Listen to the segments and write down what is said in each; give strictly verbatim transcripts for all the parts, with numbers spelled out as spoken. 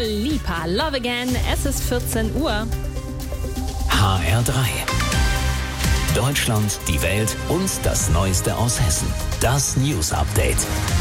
Lipa, Love Again. Es ist vierzehn Uhr. H R drei. Deutschland, die Welt und das Neueste aus Hessen. Das News Update.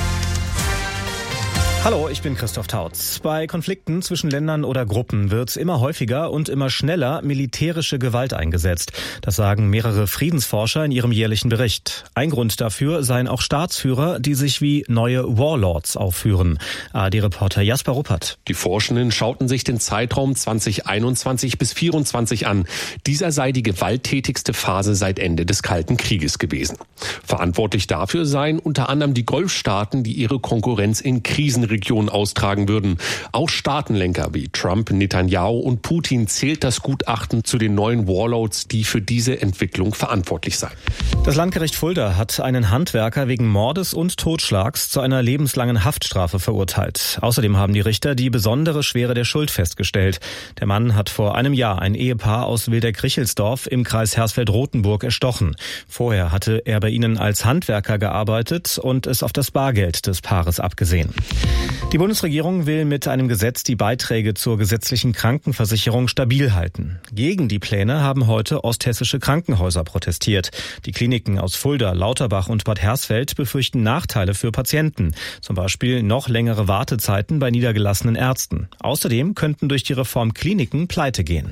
Hallo, ich bin Christoph Tautz. Bei Konflikten zwischen Ländern oder Gruppen wird immer häufiger und immer schneller militärische Gewalt eingesetzt. Das sagen mehrere Friedensforscher in ihrem jährlichen Bericht. Ein Grund dafür seien auch Staatsführer, die sich wie neue Warlords aufführen. A R D-Reporter Jasper Ruppert. Die Forschenden schauten sich den Zeitraum zwanzig einundzwanzig bis vierundzwanzig an. Dieser sei die gewalttätigste Phase seit Ende des Kalten Krieges gewesen. Verantwortlich dafür seien unter anderem die Golfstaaten, die ihre Konkurrenz in Krisenregionen Region austragen würden. Auch Staatenlenker wie Trump, Netanyahu und Putin zählt das Gutachten zu den neuen Warlords, die für diese Entwicklung verantwortlich seien. Das Landgericht Fulda hat einen Handwerker wegen Mordes und Totschlags zu einer lebenslangen Haftstrafe verurteilt. Außerdem haben die Richter die besondere Schwere der Schuld festgestellt. Der Mann hat vor einem Jahr ein Ehepaar aus Wildeck-Richelsdorf im Kreis Hersfeld-Rotenburg erstochen. Vorher hatte er bei ihnen als Handwerker gearbeitet und es auf das Bargeld des Paares abgesehen. Die Bundesregierung will mit einem Gesetz die Beiträge zur gesetzlichen Krankenversicherung stabil halten. Gegen die Pläne haben heute osthessische Krankenhäuser protestiert. Die Kliniken aus Fulda, Lauterbach und Bad Hersfeld befürchten Nachteile für Patienten. Zum Beispiel noch längere Wartezeiten bei niedergelassenen Ärzten. Außerdem könnten durch die Reform Kliniken pleite gehen.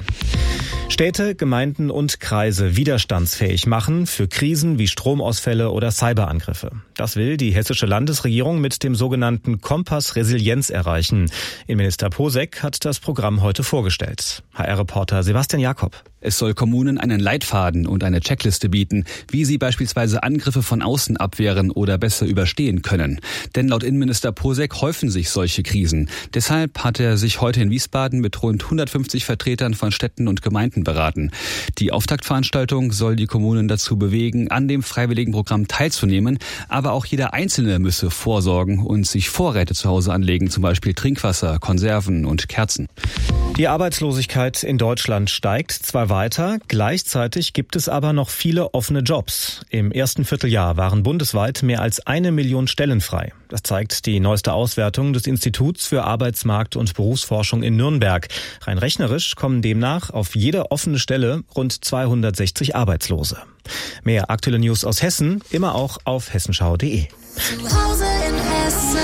Städte, Gemeinden und Kreise widerstandsfähig machen für Krisen wie Stromausfälle oder Cyberangriffe. Das will die hessische Landesregierung mit dem sogenannten Kompass Resilienz erreichen. Innenminister Posek hat das Programm heute vorgestellt. H R-Reporter Sebastian Jakob. Es soll Kommunen einen Leitfaden und eine Checkliste bieten, wie sie beispielsweise Angriffe von außen abwehren oder besser überstehen können. Denn laut Innenminister Posek häufen sich solche Krisen. Deshalb hat er sich heute in Wiesbaden mit rund hundertfünfzig Vertretern von Städten und Gemeinden beraten. Die Auftaktveranstaltung soll die Kommunen dazu bewegen, an dem Freiwilligenprogramm teilzunehmen, aber auch jeder Einzelne müsse vorsorgen und sich Vorräte zu Hause anlegen, zum Beispiel Trinkwasser, Konserven und Kerzen. Die Arbeitslosigkeit in Deutschland steigt zwar weiter, gleichzeitig gibt es aber noch viele offene Jobs. Im ersten Vierteljahr waren bundesweit mehr als eine Million Stellen frei. Das zeigt die neueste Auswertung des Instituts für Arbeitsmarkt- und Berufsforschung in Nürnberg. Rein rechnerisch kommen demnach auf jede offene Stelle rund zweihundertsechzig Arbeitslose. Mehr aktuelle News aus Hessen, immer auch auf hessenschau punkt de. Zu Hause in Hessen.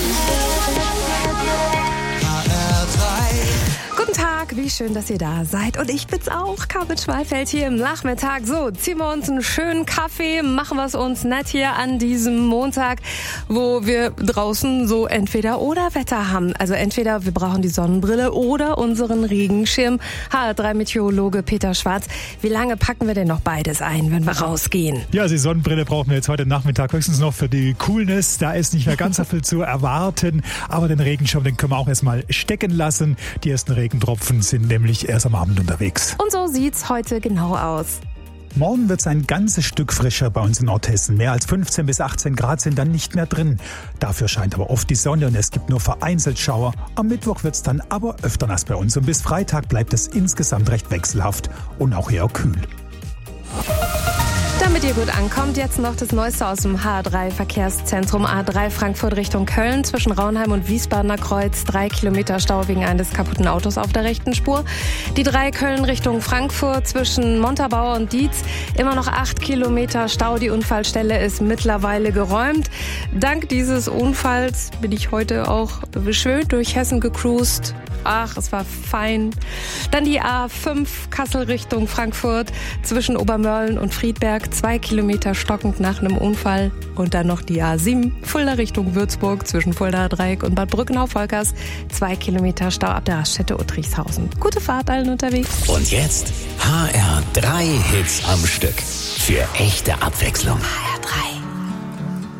Guten Tag, wie schön, dass ihr da seid. Und ich bin's auch, Carmen Schmalfeld hier im Nachmittag. So, ziehen wir uns einen schönen Kaffee, machen wir es uns nett hier an diesem Montag, wo wir draußen so entweder oder Wetter haben. Also entweder wir brauchen die Sonnenbrille oder unseren Regenschirm. H R drei Meteorologe Peter Schwarz, wie lange packen wir denn noch beides ein, wenn wir rausgehen? Ja, die Sonnenbrille brauchen wir jetzt heute Nachmittag höchstens noch für die Coolness. Da ist nicht mehr ganz so viel zu erwarten. Aber den Regenschirm, den können wir auch erstmal stecken lassen. Die ersten Regentropfen sind nämlich erst am Abend unterwegs. Und so sieht's heute genau aus. Morgen wird es ein ganzes Stück frischer bei uns in Nordhessen. Mehr als fünfzehn bis achtzehn Grad sind dann nicht mehr drin. Dafür scheint aber oft die Sonne und es gibt nur vereinzelt Schauer. Am Mittwoch wird es dann aber öfter nass bei uns. Und bis Freitag bleibt es insgesamt recht wechselhaft und auch eher kühl. Damit ihr gut ankommt, jetzt noch das Neueste aus dem H R drei Verkehrszentrum. A drei Frankfurt Richtung Köln zwischen Raunheim und Wiesbadener Kreuz. Drei Kilometer Stau wegen eines kaputten Autos auf der rechten Spur. Die drei Köln Richtung Frankfurt zwischen Montabaur und Dietz. Immer noch acht Kilometer Stau. Die Unfallstelle ist mittlerweile geräumt. Dank dieses Unfalls bin ich heute auch schön durch Hessen gecruised. Ach, es war fein. Dann die A fünf Kassel Richtung Frankfurt zwischen Obermörlen und Friedberg. Zwei Kilometer stockend nach einem Unfall. Und dann noch die A sieben Fulda Richtung Würzburg zwischen Fulda Dreieck und Bad Brückenau-Volkers. Zwei Kilometer Stau ab der Raststätte Uttrichshausen. Gute Fahrt allen unterwegs. Und jetzt H R drei Hits am Stück. Für echte Abwechslung. H R drei